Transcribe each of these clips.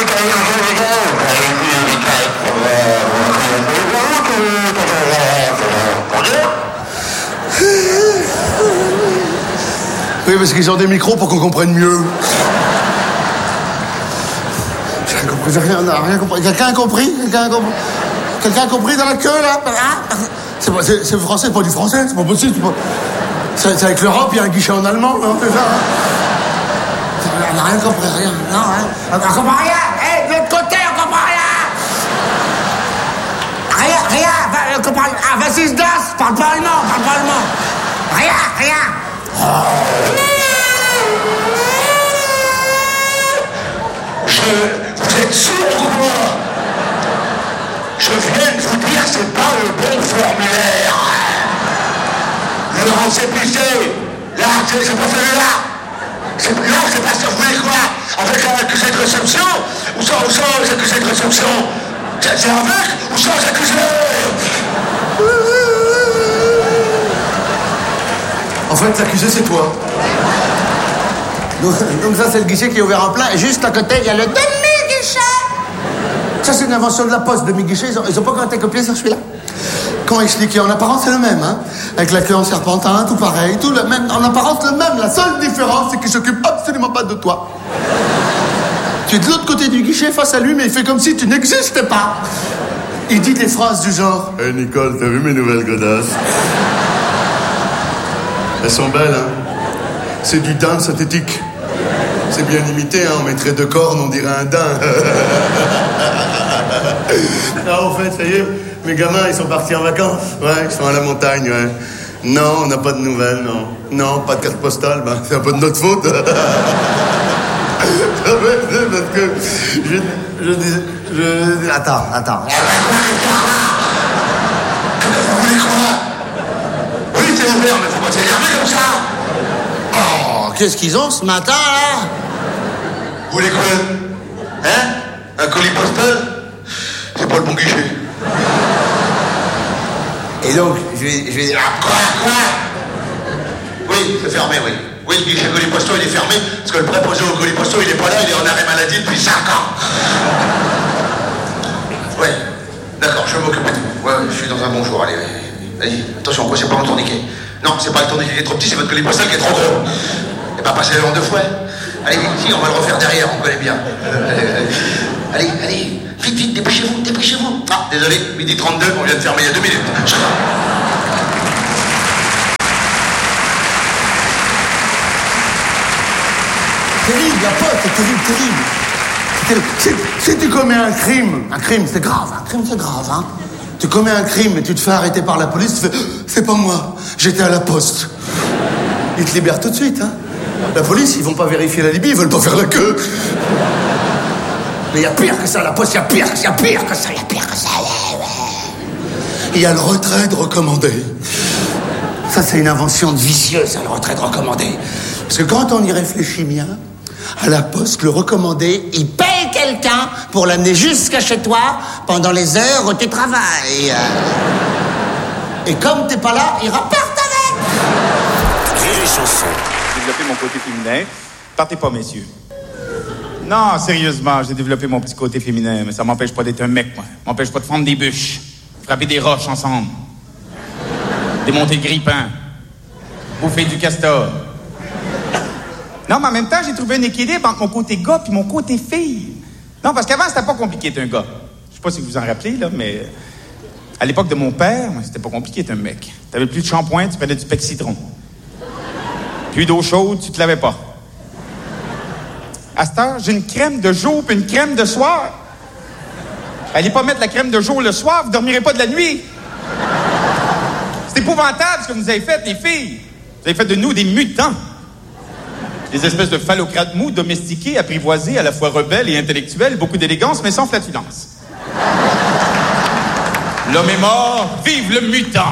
Oui, parce qu'ils ont des micros pour qu'on comprenne mieux. J'ai rien compris. Quelqu'un a compris? Quelqu'un a compris dans la queue, là? C'est français, pas du français, c'est pas possible. C'est avec l'Europe, il y a un guichet en allemand, non? C'est ça, hein? On n'a rien compris, rien. Non, hein? On comprend rien! Hé, de l'autre côté, on comprend rien! Rien! On comprend rien! Ah, vas-y, das! Parle pas allemand! Rien! Vous êtes sourds ou pas? Je viens de vous dire, c'est pas le bon formulaire. Le récépissé, là, c'est pas celui-là. Non, c'est pas ça, vous voulez quoi? Avec un accusé de réception ou sans accusé de réception? C'est avec ou sans accusé? En fait, l'accusé, c'est toi. Donc ça, c'est le guichet qui est ouvert en plein. Et juste à côté, il y a le demi-guichet. Ça, c'est une invention de la Poste, demi-guichet. Ils ont pas encore été copiés sur celui-là. Comment expliquer? En apparence, c'est le même, hein. Avec la queue en serpentin, tout pareil, tout le même. En apparence, le même. La seule différence, c'est qu'il s'occupe absolument pas de toi. Tu es de l'autre côté du guichet face à lui, mais il fait comme si tu n'existais pas. Il dit des phrases du genre: Hey Nicole, t'as vu mes nouvelles godasses? Elles sont belles, hein. C'est du daim synthétique. C'est bien imité, hein. On mettrait 2 cornes, on dirait un daim. Non, en fait, ça y est, mes gamins, ils sont partis en vacances. Ouais, ils sont à la montagne, ouais. Non, on n'a pas de nouvelles, non. Non, pas de carte postale, ben, c'est un peu de notre faute. Parce que je... Attends. Vous voulez quoi? Oui, c'est ouvert, mais faut pas s'énerver comme ça. Oh, qu'est-ce qu'ils ont ce matin, là? Vous voulez quoi? Hein? Un colis postal? C'est pas le bon guichet. Et donc, je vais dire... Quoi? Oui, c'est fermé, oui. Oui, le guichet colis postaux, il est fermé, parce que le préposé au colis postaux, il est pas là, il est en arrêt maladie depuis 5 ans. Ouais, d'accord, je vais m'occuper de vous. Ouais, je suis dans un bon jour, allez. Vas-y, attention, quoi, c'est pas mon tourniquet. Non, c'est pas le tourniquet qui est trop petit, c'est votre colis postal qui est trop gros. Et pas passer en 2 fois. Allez, si, on va le refaire derrière, on connaît bien. Allez, vite, dépêchez-vous. Ah, désolé, 12h32, on vient de fermer il y a 2 minutes. Terrible, la pote, c'est terrible. Si tu commets un crime, c'est grave, hein. Tu commets un crime et tu te fais arrêter par la police, tu fais, c'est pas moi, j'étais à la poste. Ils te libèrent tout de suite, hein. La police, ils vont pas vérifier la Libye, ils veulent pas faire la queue. Mais il y a pire que ça, la poste, il y a pire que ça. Il y a le retrait de recommandé. Ça, c'est une invention de vicieux, ça, le retrait de recommandé. Parce que quand on y réfléchit bien, à la poste, le recommandé, il paye quelqu'un pour l'amener jusqu'à chez toi pendant les heures où tu travailles. Et comme t'es pas là, il repart avec. Rire et chanson. Développer mon côté féminin. Partez pas, messieurs. Non, sérieusement, j'ai développé mon petit côté féminin, mais ça m'empêche pas d'être un mec, moi. M'empêche pas de fendre des bûches, frapper des roches ensemble, démonter le grippin, bouffer du castor. Non, mais en même temps, j'ai trouvé un équilibre entre mon côté gars et mon côté fille. Non, parce qu'avant, c'était pas compliqué d'être un gars. Je sais pas si vous vous en rappelez, là, mais... À l'époque de mon père, c'était pas compliqué d'être un mec. T'avais plus de shampoing, tu prenais du pec citron. Plus d'eau chaude, tu te lavais pas. À cette heure, j'ai une crème de jour puis une crème de soir. Allez pas mettre la crème de jour le soir, vous dormirez pas de la nuit. C'est épouvantable ce que vous avez fait, les filles. Vous avez fait de nous des mutants. Des espèces de phallocrates mous, domestiqués, apprivoisés, à la fois rebelles et intellectuels, beaucoup d'élégance, mais sans flatulence. L'homme est mort, vive le mutant!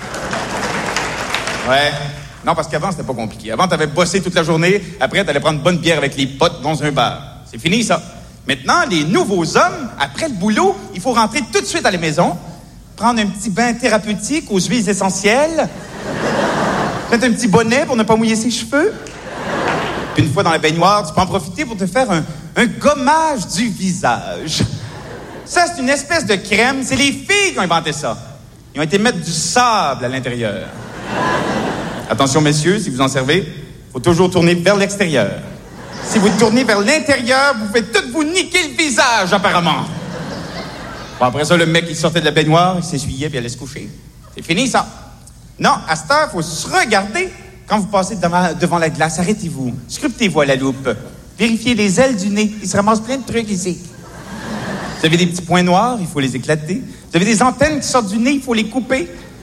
Ouais. Non, parce qu'avant, c'était pas compliqué. Avant, t'avais bossé toute la journée, après, t'allais prendre une bonne bière avec les potes dans un bar. C'est fini, ça. Maintenant, les nouveaux hommes, après le boulot, il faut rentrer tout de suite à la maison, prendre un petit bain thérapeutique aux huiles essentielles, mettre un petit bonnet pour ne pas mouiller ses cheveux, Puis une fois dans la baignoire, tu peux en profiter pour te faire un gommage du visage. Ça, c'est une espèce de crème. C'est les filles qui ont inventé ça. Ils ont été mettre du sable à l'intérieur. Attention, messieurs, si vous en servez, il faut toujours tourner vers l'extérieur. Si vous tournez vers l'intérieur, vous pouvez tout vous niquer le visage, apparemment. Bon, après ça, le mec, il sortait de la baignoire, il s'essuyait, puis il allait se coucher. C'est fini, ça. Non, à cette heure, il faut se regarder. Quand vous passez devant la glace, arrêtez-vous. Scrutez-vous à la loupe. Vérifiez les ailes du nez. Il se ramasse plein de trucs ici. Vous avez des petits points noirs, il faut les éclater. Vous avez des antennes qui sortent du nez, il faut les couper.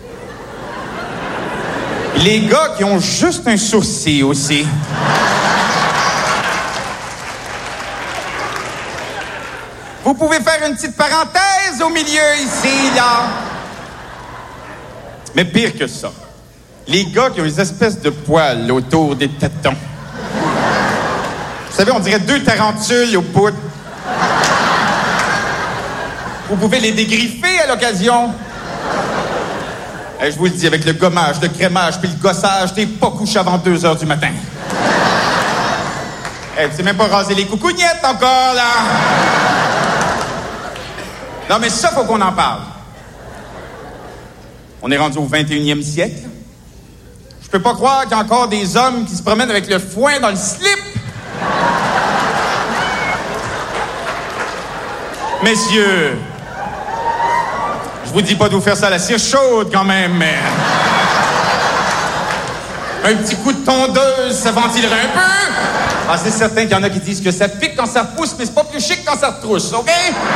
Les gars qui ont juste un sourcil aussi. Vous pouvez faire une petite parenthèse au milieu ici, là. Mais pire que ça, les gars qui ont des espèces de poils autour des tétons. Vous savez, on dirait 2 tarentules au bout. Vous pouvez les dégriffer à l'occasion. Et je vous le dis, avec le gommage, le crémage puis le gossage, t'es pas couché avant 2 heures du matin. Tu sais même pas raser les coucougnettes encore, là. Non, mais ça, faut qu'on en parle. On est rendu au 21e siècle. Je peux pas croire qu'il y a encore des hommes qui se promènent avec le foin dans le slip. Messieurs, je vous dis pas de vous faire ça à la cire chaude quand même, mais... Un petit coup de tondeuse, ça ventilerait un peu. Ah, c'est certain qu'il y en a qui disent que ça pique quand ça repousse, mais c'est pas plus chic quand ça retrousse, OK?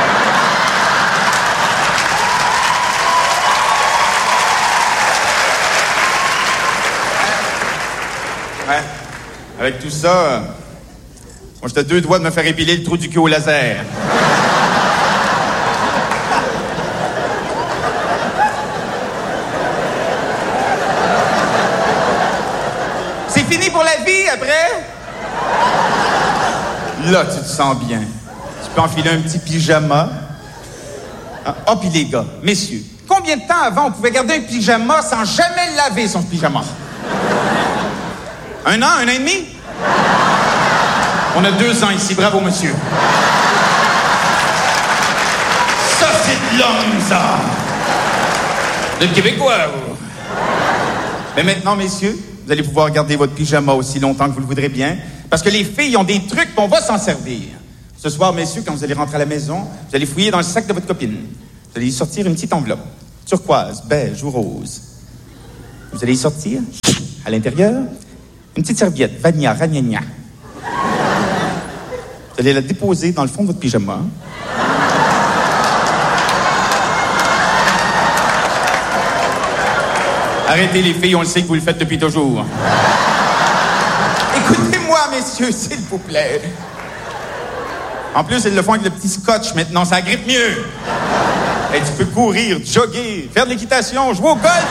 Ouais. Avec tout ça, moi, j'étais à 2 doigts de me faire épiler le trou du cul au laser. C'est fini pour la vie, après? Là, tu te sens bien. Tu peux enfiler un petit pyjama. Ah, puis les gars, messieurs, combien de temps avant on pouvait garder un pyjama sans jamais laver son pyjama? 1 an, 1 an et demi? On a 2 ans ici, bravo, monsieur. Ça, c'est de l'homme, ça! De Québécois, vous. Mais maintenant, messieurs, vous allez pouvoir garder votre pyjama aussi longtemps que vous le voudrez bien, parce que les filles ont des trucs, on va s'en servir. Ce soir, messieurs, quand vous allez rentrer à la maison, vous allez fouiller dans le sac de votre copine. Vous allez y sortir une petite enveloppe, turquoise, beige ou rose. Vous allez y sortir, à l'intérieur, une petite serviette, vanilla, ragnagna. Vous allez la déposer dans le fond de votre pyjama. Arrêtez les filles, on le sait que vous le faites depuis toujours. Écoutez-moi, messieurs, s'il vous plaît. En plus, ils le font avec le petit scotch maintenant, ça agrippe mieux. Et tu peux courir, jogger, faire de l'équitation, jouer au golf.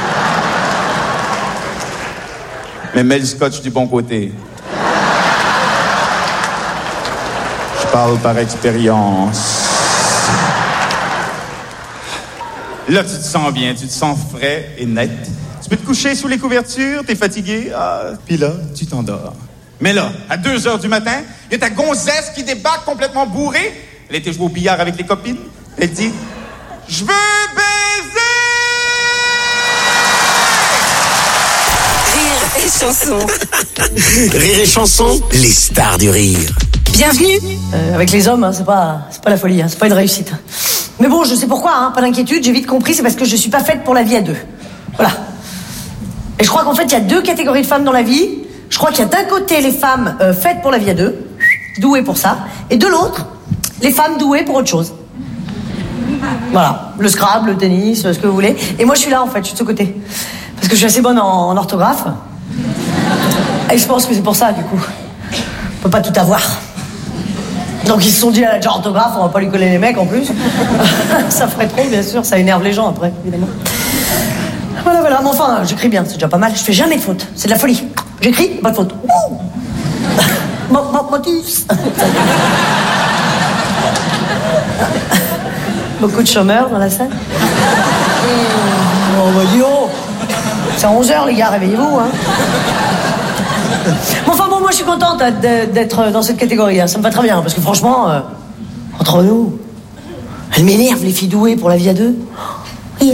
Mais mets le scotch du bon côté. Je parle par expérience. Là, tu te sens bien, tu te sens frais et net. Tu peux te coucher sous les couvertures, t'es fatigué, puis là, tu t'endors. Mais là, à 2 heures du matin, il y a ta gonzesse qui débarque complètement bourrée. Elle était jouée au billard avec les copines. Elle dit « Je veux baiser! » Rire et chanson. Rire et chanson, les stars du rire. Bienvenue. Avec les hommes, hein, c'est pas la folie, hein, c'est pas une réussite. Mais bon, je sais pourquoi, hein, pas d'inquiétude, j'ai vite compris, c'est parce que je suis pas faite pour la vie à 2. Voilà. Et je crois qu'en fait, il y a 2 catégories de femmes dans la vie. Je crois qu'il y a d'un côté les femmes faites pour la vie à 2, douées pour ça, et de l'autre, les femmes douées pour autre chose. Voilà, le Scrabble, le tennis, ce que vous voulez. Et moi, je suis là, en fait, je suis de ce côté. Parce que je suis assez bonne en orthographe. Et je pense que c'est pour ça, du coup. On peut pas tout avoir. Donc ils se sont dit, elle a déjà orthographe, on va pas lui coller les mecs en plus. Ça ferait trop, bien sûr, ça énerve les gens après, évidemment. Voilà, mais enfin, j'écris bien, c'est déjà pas mal. Je fais jamais de faute, c'est de la folie. J'écris, pas de faute. Motus. Beaucoup de chômeurs dans la salle. Oh, bah dis oh. C'est 11h, les gars, réveillez-vous, hein. Bon, enfin bon, moi je suis contente d'être dans cette catégorie, hein. Ça me va très bien, parce que franchement, entre nous, elles m'énervent les filles douées pour la vie à deux. Elles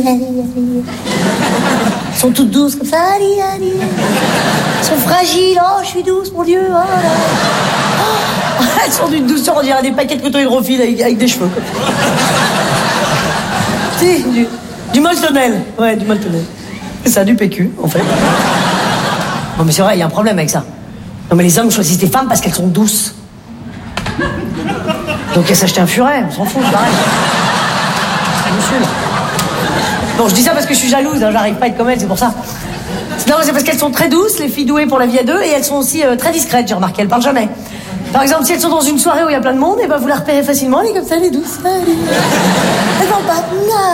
sont toutes douces comme ça. Elles sont fragiles. Oh, je suis douce, mon Dieu. Oh, là. Oh. Elles sont d'une douceur, on dirait des paquets de coton hydrophile avec des cheveux. Si, du moltonnel. Ouais, du moltonnel. C'est ça, du PQ, en fait. Non, mais c'est vrai, il y a un problème avec ça. Non, mais les hommes choisissent des femmes parce qu'elles sont douces. Donc elles s'achètent un furet, on s'en fout, c'est pareil. Monsieur. Bon, je dis ça parce que je suis jalouse, hein, j'arrive pas à être comme elles, c'est pour ça. Non, c'est parce qu'elles sont très douces, les filles douées pour la vie à deux, et elles sont aussi très discrètes, j'ai remarqué, elles parlent jamais. Par exemple, si elles sont dans une soirée où il y a plein de monde, et ben vous la repérez facilement, elle est comme ça, elle est douce. Elles vont pas.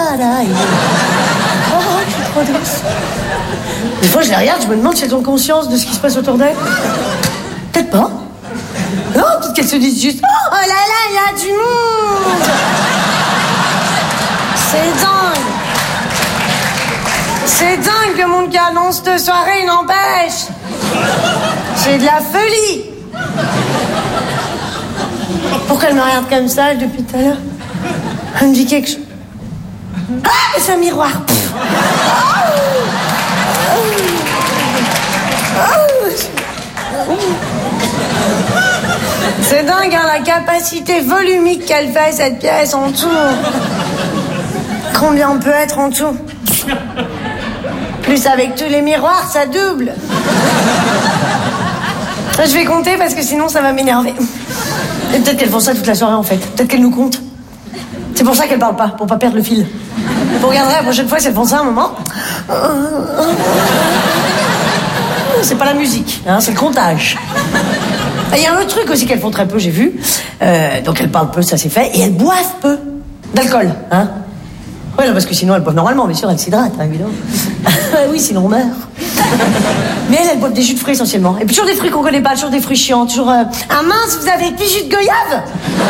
Oh, je suis trop douce. Des fois, je les regarde, je me demande si elles ont conscience de ce qui se passe autour d'elles. Peut-être pas. Non, peut-être qu'elles se disent juste « Oh là là, il y a du monde !» C'est dingue. C'est dingue le monde qui annonce cette soirée, n'empêche. C'est de la folie. Pourquoi elle me regarde comme ça depuis tout à l'heure? Elle me dit quelque chose. Ah, mais c'est un miroir. C'est dingue, hein, la capacité volumique qu'elle fait, cette pièce, en tout. Combien on peut être en tout? Plus avec tous les miroirs, ça double. Je vais compter parce que sinon ça va m'énerver. Et peut-être qu'elles font ça toute la soirée, en fait. Peut-être qu'elles nous comptent. C'est pour ça qu'elles parlent pas, pour pas perdre le fil. Vous regarderez la prochaine fois si elles font ça un moment. C'est pas la musique, hein, c'est le comptage. Il y a un autre truc aussi qu'elles font très peu, j'ai vu. Donc elles parlent peu, ça c'est fait. Et elles boivent peu d'alcool, hein. Oui, non, parce que sinon elles boivent normalement, bien sûr, elles s'hydratent, hein, évidemment. Oui, sinon on meurt. Mais elles boivent des jus de fruits essentiellement. Et puis toujours des fruits qu'on connaît pas, toujours des fruits chiants, toujours... Ah mince, vous avez des jus de goyave?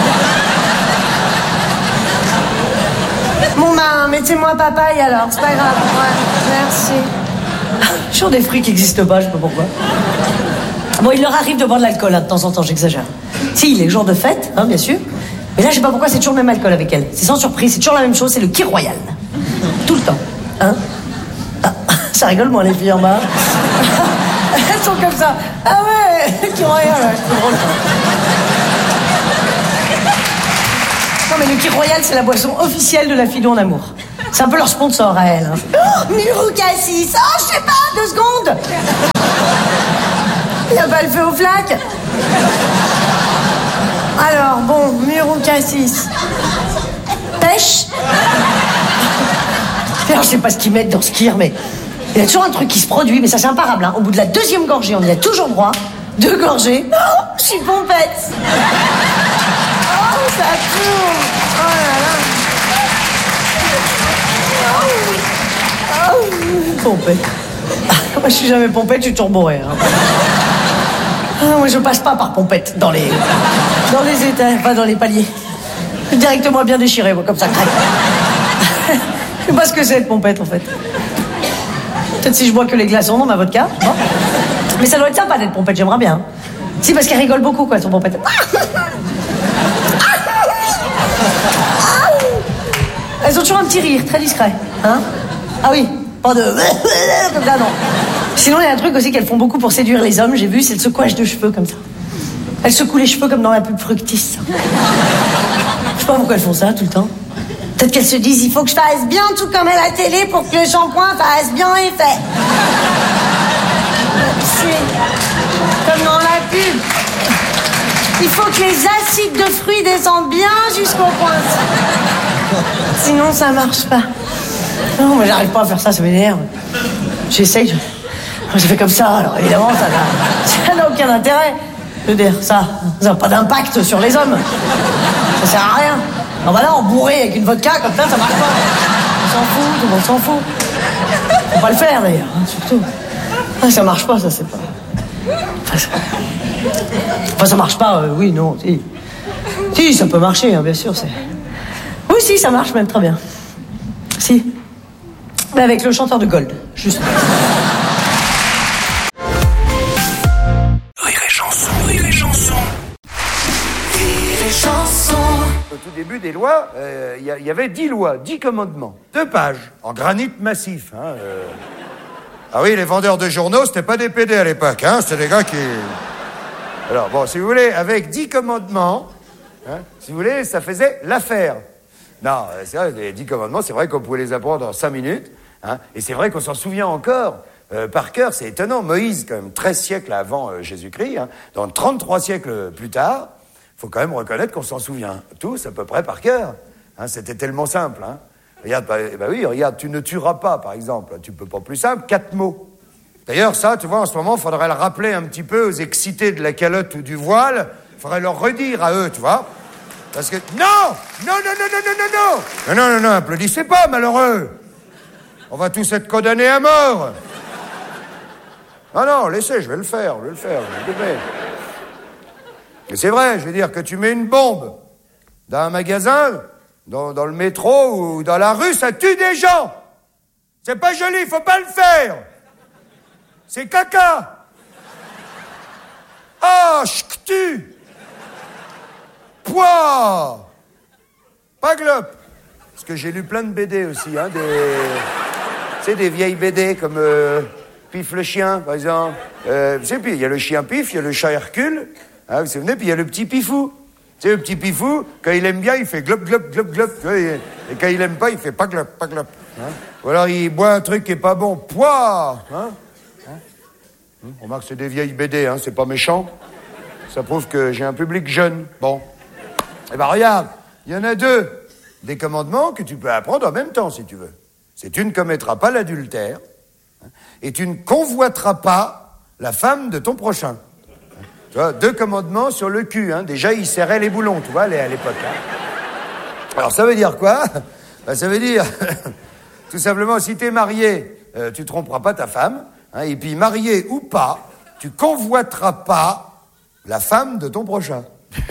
Bon ben, mettez-moi papaye alors, c'est pas grave. Ouais, merci. Toujours des fruits qui n'existent pas, je sais pas pourquoi. Bon, il leur arrive de boire de l'alcool, hein, de temps en temps, j'exagère. Si, les jours de fête, hein, bien sûr. Mais là, je sais pas pourquoi, c'est toujours le même alcool avec elles. C'est sans surprise, c'est toujours la même chose, c'est le Kir Royal. Tout le temps. Hein? Ah, ça rigole, moi, les filles en bas. Elles sont comme ça. Ah ouais, le Kir Royal, ouais, c'est drôle. Non, mais le Kir Royal, c'est la boisson officielle de la Fido en amour. C'est un peu leur sponsor à elles. Hein. Oh, Murou Cassis. Oh, je sais pas, 2 secondes. Il n'y a pas le feu aux flaques. Alors, bon, Murou Cassis. Pêche. Alors, je sais pas ce qu'ils mettent dans ce Kir, mais il y a toujours un truc qui se produit, mais ça, c'est imparable. Hein. Au bout de la 2e gorgée, on y a toujours droit. 2 gorgées. Oh, je suis pompette. Oh, ça tourne. Oh là là. Pompette. Moi, je suis jamais pompette, je suis toujours bourré. Hein. Moi, je passe pas par pompette dans les étages, pas dans les paliers. Directement bien déchiré, moi, comme ça, craque. Je sais pas ce que c'est, être pompette, en fait. Peut-être si je bois que les glaçons dans ma vodka. Bon. Mais ça doit être sympa d'être pompette, j'aimerais bien. Si, parce qu'elle rigole beaucoup, quoi, son pompette. Elles ont toujours un petit rire, très discret. Hein? Ah oui, pas de... comme ça, non. Sinon, il y a un truc aussi qu'elles font beaucoup pour séduire les hommes, j'ai vu, c'est le secouage de cheveux, comme ça. Elles secouent les cheveux comme dans la pub Fructis. Je sais pas pourquoi elles font ça, tout le temps. Peut-être qu'elles se disent, il faut que je fasse bien tout comme à la télé pour que le shampoing fasse bien effet. C'est comme dans la pub. Il faut que les acides de fruits descendent bien jusqu'au pointe. Sinon, ça marche pas. Non, moi, j'arrive pas à faire ça, ça m'énerve. J'essaye, je fais comme ça, alors évidemment, ça n'a aucun intérêt. Je veux dire, ça n'a pas d'impact sur les hommes. Ça sert à rien. Non, bah là, on bourré avec une vodka, comme ça marche pas. On s'en fout, tout le monde s'en fout. Faut pas le faire, d'ailleurs, hein, surtout. Ah, ça marche pas, ça, c'est pas... Enfin, ça marche pas, oui, non, si. Si, ça peut marcher, hein, bien sûr, c'est... Oui, si, ça marche même très bien. Si. Mais avec le chanteur de Gold, juste. Au tout début des lois, il y avait 10 lois, 10 commandements. 2 pages, en granit massif. Ah oui, les vendeurs de journaux, c'était pas des PD à l'époque, c'était des gars qui... Alors bon, si vous voulez, avec 10 commandements, si vous voulez, ça faisait l'affaire. Non, c'est vrai, les 10 commandements, c'est vrai qu'on pouvait les apprendre en 5 minutes, et c'est vrai qu'on s'en souvient encore. Par cœur, c'est étonnant. Moïse, quand même 13 siècles avant Jésus-Christ, donc 33 siècles plus tard, faut quand même reconnaître qu'on s'en souvient tous à peu près par cœur. C'était tellement simple. Regarde, regarde, tu ne tueras pas, par exemple. Tu peux pas plus simple, 4 mots. D'ailleurs, ça, tu vois, en ce moment, il faudrait le rappeler un petit peu aux excités de la calotte ou du voile. Il faudrait leur redire à eux, tu vois. Parce que... Non, applaudissez pas, malheureux. On va tous être condamnés à mort. Non, laissez, je vais le faire. Mais c'est vrai, je veux dire que tu mets une bombe dans un magasin, dans le métro ou dans la rue, ça tue des gens. C'est pas joli, faut pas le faire. C'est caca. Ah, ch'tu. Pouah. Pas glop. Parce que j'ai lu plein de BD aussi, des vieilles BD comme Pif le chien, par exemple. Il y a le chien Pif, il y a le chat Hercule. Vous vous souvenez, puis il y a le petit Pifou. Tu sais, le petit Pifou, quand il aime bien, il fait glop, glop, glop, glop. Et quand il aime pas, il fait pas glop, pas glop. Ou alors il boit un truc qui est pas bon. Pouah. On remarque que c'est des vieilles BD, c'est pas méchant. Ça prouve que j'ai un public jeune. Bon. Eh ben regarde, il y en a 2. Des commandements que tu peux apprendre en même temps, si tu veux. C'est tu ne commettras pas l'adultère et tu ne convoiteras pas la femme de ton prochain. Tu vois, 2 commandements sur le cul. Déjà, ils serraient les boulons, tu vois, à l'époque. Alors, ça veut dire quoi ? Ça veut dire, tout simplement, si t'es marié, tu tromperas pas ta femme. Et puis, marié ou pas, tu convoiteras pas la femme de ton prochain.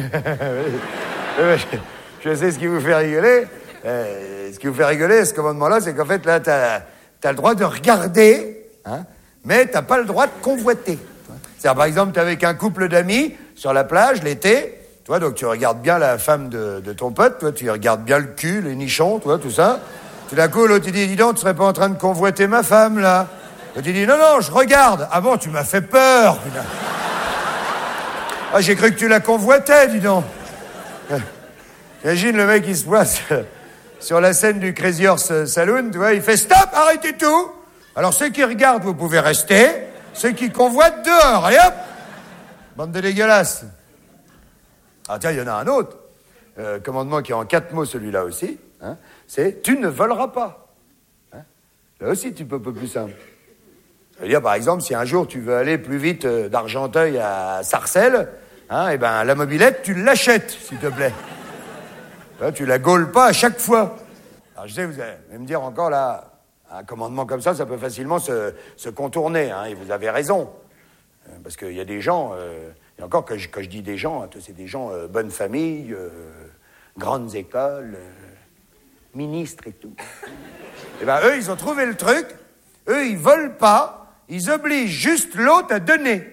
Je sais ce qui vous fait rigoler. Ce qui vous fait rigoler, ce commandement-là, c'est qu'en fait, là, t'as le droit de regarder, mais t'as pas le droit de convoiter. C'est-à-dire, par exemple, t'es avec un couple d'amis sur la plage l'été, tu vois, donc tu regardes bien la femme de ton pote, toi, tu regardes bien le cul, les nichons, tu vois, tout ça. Tout d'un coup, l'autre, il dit, dis donc, tu serais pas en train de convoiter ma femme, là? L'autre, il dit, non, je regarde. Ah bon, tu m'as fait peur, putain. Ah, j'ai cru que tu la convoitais, dis donc. Imagine le mec, il se place sur la scène du Crazy Horse Saloon, tu vois, il fait stop, arrêtez tout. Alors, ceux qui regardent, vous pouvez rester. Ceux qui convoitent, dehors. Allez hop. Bande de dégueulasses. Ah tiens, il y en a un autre. Commandement qui est en 4 mots, celui-là aussi. C'est tu ne voleras pas. Là aussi, tu peux un peu plus simple. Ça veut dire, par exemple, si un jour tu veux aller plus vite d'Argenteuil à Sarcelles, eh ben, la mobilette, tu l'achètes, s'il te plaît. Là, tu la gaules pas à chaque fois. Alors, je sais, vous allez me dire encore là, un commandement comme ça peut facilement se contourner, et vous avez raison. Parce qu'il y a des gens, et encore quand je dis des gens, c'est des gens bonne famille, grandes écoles, ministres et tout. Et ben eux, ils ont trouvé le truc, eux, ils volent pas, ils obligent juste l'autre à donner.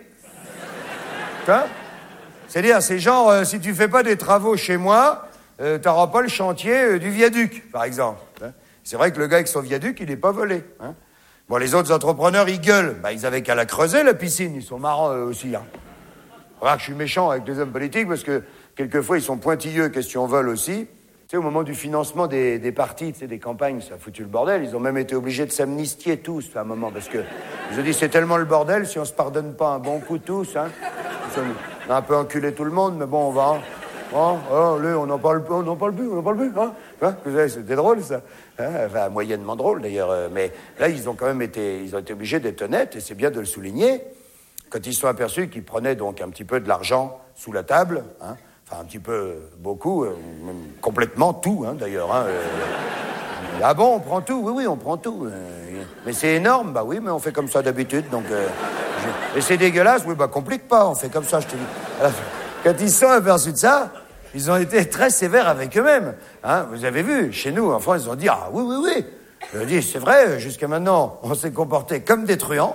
C'est-à-dire, c'est genre, si tu fais pas des travaux chez moi, t'auras pas le chantier du viaduc, par exemple. C'est vrai que le gars avec son viaduc, il n'est pas volé. Bon, les autres entrepreneurs, ils gueulent. Ils avaient qu'à la creuser, la piscine. Ils sont marrants, eux aussi. Remarque, je suis méchant avec les hommes politiques parce que, quelquefois, ils sont pointilleux, question vol aussi. Tu sais, au moment du financement des partis, tu sais, des campagnes, ça a foutu le bordel. Ils ont même été obligés de s'amnistier tous, à un moment, parce que ils ont dit, c'est tellement le bordel, si on se pardonne pas un bon coup tous, on a un peu enculé tout le monde, mais bon, on va... on n'en parle plus, c'était drôle, ça. Enfin, moyennement drôle, d'ailleurs. Mais là, ils ont été obligés d'être honnêtes, et c'est bien de le souligner, quand ils se sont aperçus qu'ils prenaient donc un petit peu de l'argent sous la table, enfin, un petit peu, beaucoup, même complètement tout, d'ailleurs. Ah bon, on prend tout? Oui, on prend tout. Mais c'est énorme? Bah oui, mais on fait comme ça d'habitude, donc... Et c'est dégueulasse? Oui, complique pas, on fait comme ça, je te dis. Alors, quand ils se sont aperçus de ça, ils ont été très sévères avec eux-mêmes. Vous avez vu, chez nous, en France, ils ont dit, ah oui. Ils ont dit, c'est vrai, jusqu'à maintenant, on s'est comporté comme des truands.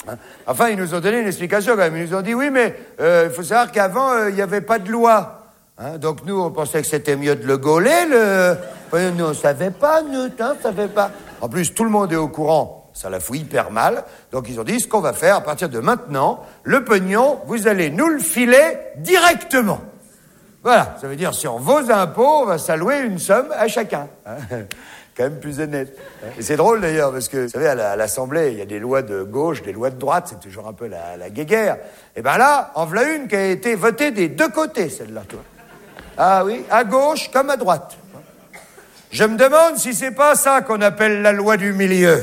Enfin, ils nous ont donné une explication quand même. Ils nous ont dit, oui, mais il faut savoir qu'avant, il n'y avait pas de loi. Hein, donc nous, on pensait que c'était mieux de le gauler, Nous, on savait pas, on savait pas. En plus, tout le monde est au courant, ça la fout hyper mal. Donc ils ont dit, ce qu'on va faire, à partir de maintenant, le pognon, vous allez nous le filer directement. Voilà, ça veut dire, sur vos impôts, on va s'allouer une somme à chacun. Hein, quand même plus honnête. Et c'est drôle d'ailleurs, parce que, vous savez, à l'Assemblée, il y a des lois de gauche, des lois de droite, c'est toujours un peu la guéguerre. Et ben là, en voilà une qui a été votée des deux côtés, celle-là, toi. Ah oui, à gauche comme à droite. Je me demande si c'est pas ça qu'on appelle la loi du milieu.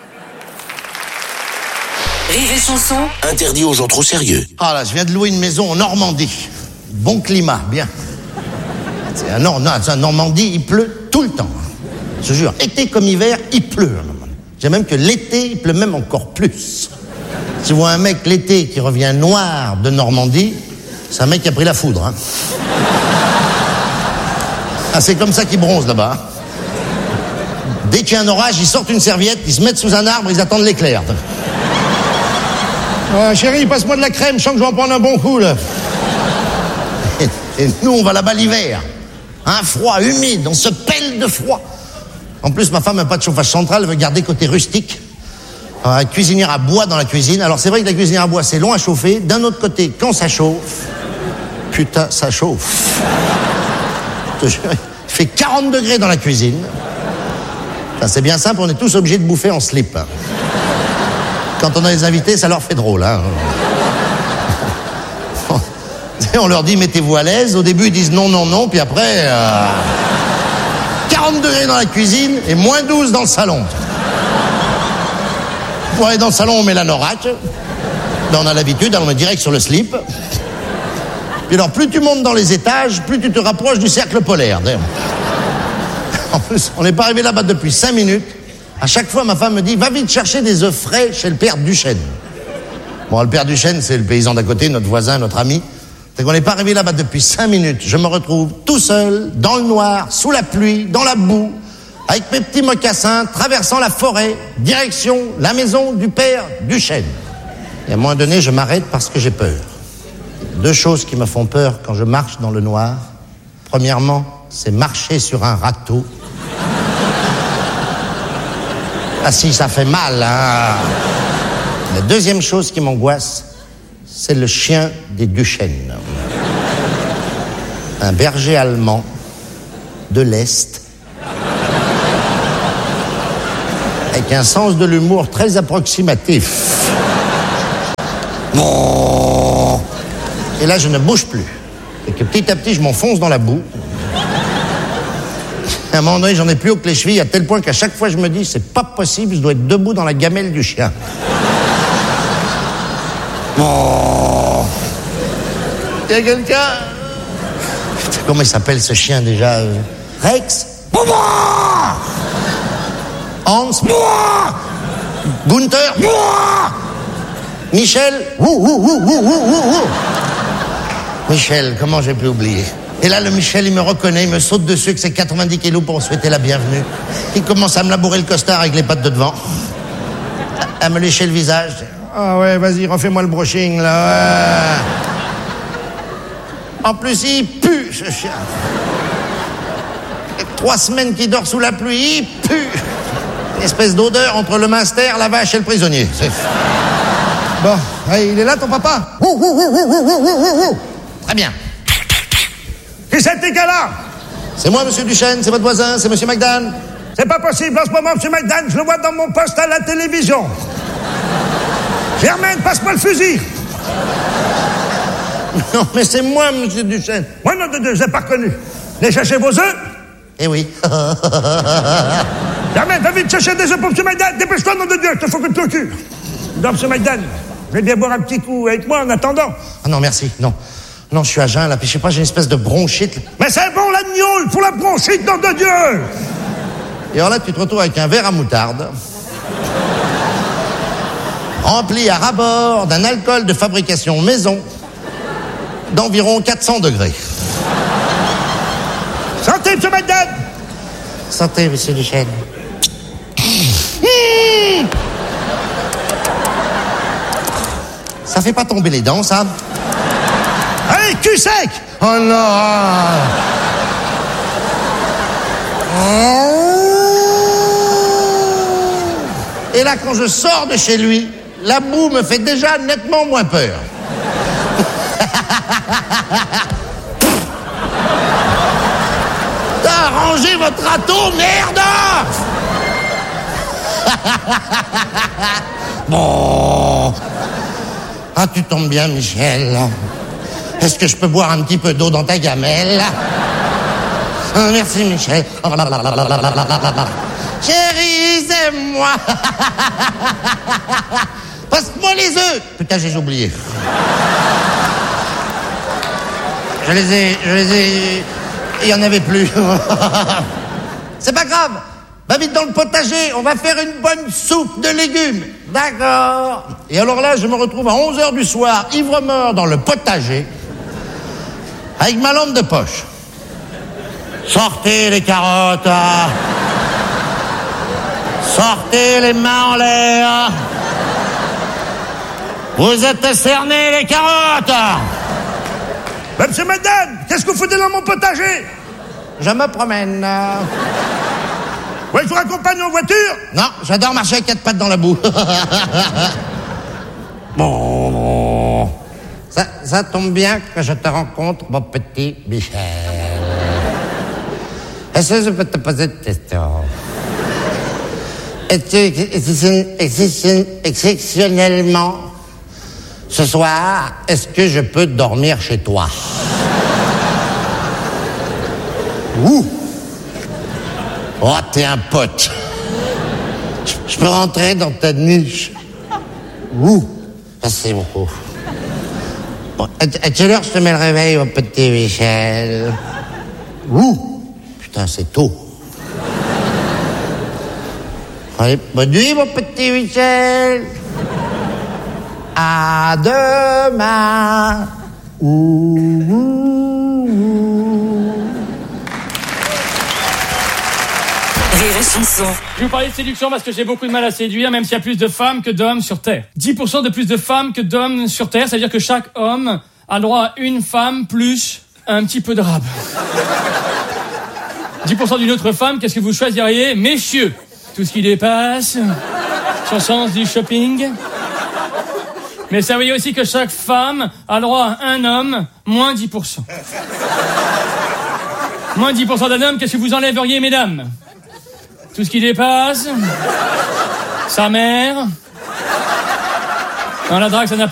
Rire et chanson, interdit aux gens trop sérieux. Ah là, je viens de louer une maison en Normandie. Bon climat, bien. C'est en Normandie, il pleut tout le temps. Je te jure, été comme hiver, il pleut. J'ai même que l'été, il pleut même encore plus. Si vous voyez un mec l'été qui revient noir de Normandie, c'est un mec qui a pris la foudre. Hein. Ah, c'est comme ça qu'ils bronzent là-bas. Dès qu'il y a un orage, ils sortent une serviette, ils se mettent sous un arbre, ils attendent l'éclair. Chérie, passe-moi de la crème, je sens que je vais en prendre un bon coup, là. Et nous, on va là-bas l'hiver. Un froid, humide, on se pèle de froid. En plus, ma femme n'a pas de chauffage central, elle veut garder côté rustique. Alors, elle cuisinière à bois dans la cuisine. Alors, c'est vrai que la cuisinière à bois, c'est long à chauffer. D'un autre côté, quand ça chauffe, putain, ça chauffe. Il fait 40 degrés dans la cuisine. Enfin, c'est bien simple, on est tous obligés de bouffer en slip. Quand on a des invités, ça leur fait drôle. Hein. On leur dit, mettez-vous à l'aise. Au début, ils disent non, non, non. Puis après, 40 degrés dans la cuisine et moins 12 dans le salon. Pour aller dans le salon, on met l'anorak. Là, on a l'habitude, on met direct sur le slip. Puis alors, plus tu montes dans les étages, plus tu te rapproches du cercle polaire. En plus, on n'est pas arrivé là-bas depuis 5 minutes. À chaque fois, ma femme me dit, va vite chercher des œufs frais chez le père Duchesne. Bon, le père Duchesne, c'est le paysan d'à côté, notre voisin, notre ami. C'est qu'on n'est pas arrivé là-bas depuis 5 minutes. Je me retrouve tout seul, dans le noir, sous la pluie, dans la boue, avec mes petits mocassins, traversant la forêt, direction la maison du père Duchesne. Et à un moment donné, je m'arrête parce que j'ai peur. 2 choses qui me font peur quand je marche dans le noir. Premièrement, c'est marcher sur un râteau. Ah si, ça fait mal, hein. La deuxième chose qui m'angoisse, c'est le chien des Duchesne. Un berger allemand de l'Est, avec un sens de l'humour très approximatif. Et là, je ne bouge plus. Et que petit à petit, je m'enfonce dans la boue. À un moment donné, j'en ai plus haut que les chevilles, à tel point qu'à chaque fois, je me dis, c'est pas possible, je dois être debout dans la gamelle du chien. Il y a quelqu'un... Comment il s'appelle ce chien déjà Rex Hans Gunther Michel Michel, comment j'ai pu oublier? Et là, le Michel, il me reconnaît, il me saute dessus avec ses 90 kilos pour me souhaiter la bienvenue. Il commence à me labourer le costard avec les pattes de devant, à me lécher le visage. Ah ouais, vas-y, refais-moi le brushing, là. Ouais. En plus, il pue, ce chien. 3 semaines qu'il dort sous la pluie, il pue. Une espèce d'odeur entre le minster, la vache et le prisonnier. Bon, hey, il est là, ton papa? Très bien. Qui c'est tes gars-là? C'est moi, monsieur Duchesne, c'est votre voisin, c'est monsieur McDan. C'est pas possible, en ce moment, monsieur McDan, je le vois dans mon poste à la télévision. Germaine, passe-moi le fusil. Non, mais c'est moi, monsieur Duchesne. Moi, non, de Dieu, je l'ai pas reconnu. Allez chercher vos œufs. Eh oui. Germaine, va vite chercher des œufs pour monsieur McDan. Dépêche-toi, nom de Dieu, je te faut que tu t'occupes. Non, monsieur McDan, je vais bien boire un petit coup avec moi en attendant. Ah non, merci, non. Non, je suis à jeun, là, puis je sais pas, j'ai une espèce de bronchite. Mais c'est bon, l'agneau, pour la bronchite, nom de Dieu. Et alors là, tu te retrouves avec un verre à moutarde, rempli à ras-bord d'un alcool de fabrication maison d'environ 400 degrés. Santé, monsieur McDan. Santé, monsieur Duchesne. Ça fait pas tomber les dents, ça? Allez, Allez, cul sec! Oh non. Et là, quand je sors de chez lui, la boue me fait déjà nettement moins peur. T'as arrangé votre râteau, merde! Bon. Ah, tu tombes bien, Michel. Est-ce que je peux boire un petit peu d'eau dans ta gamelle? Merci, Michel. Chérie, c'est moi. Passe-moi les œufs. Putain, j'ai oublié. Je les ai... Il y en avait plus. C'est pas grave. Va vite dans le potager, on va faire une bonne soupe de légumes. D'accord. Et alors là, je me retrouve à 11h du soir, ivre-mort dans le potager, avec ma lampe de poche. Sortez les carottes. Sortez les mains en l'air. Vous êtes cernés, les carottes. Monsieur, madame, qu'est-ce que vous foutez dans mon potager? Je me promène. Ouais, je vous raccompagne en voiture? Non, j'adore marcher à 4 pattes dans la boue. Bon. Ça tombe bien que je te rencontre, mon petit Michel. Est-ce que je peux te poser une question? Exceptionnellement, ce soir, est-ce que je peux dormir chez toi? Ouh! Oh, t'es un pote. Je peux rentrer dans ta niche. Ouh! Merci beaucoup. Bon, à quelle heure je te mets le réveil, mon petit Michel? Ouh! Putain, c'est tôt. Allez, bonne nuit, mon petit Michel. À demain. Rire et chanson. Je vais vous parler de séduction parce que j'ai beaucoup de mal à séduire, même s'il y a plus de femmes que d'hommes sur Terre. 10% de plus de femmes que d'hommes sur Terre, c'est-à-dire que chaque homme a droit à une femme plus un petit peu de rab. 10% d'une autre femme, qu'est-ce que vous choisiriez? Messieurs, tout ce qui dépasse, son sens du shopping. Mais ça veut dire aussi que chaque femme a droit à un homme, moins 10%. Moins 10% d'un homme, qu'est-ce que vous enlèveriez, mesdames? Tout ce qui dépasse, sa mère. Dans la drague, ça n'a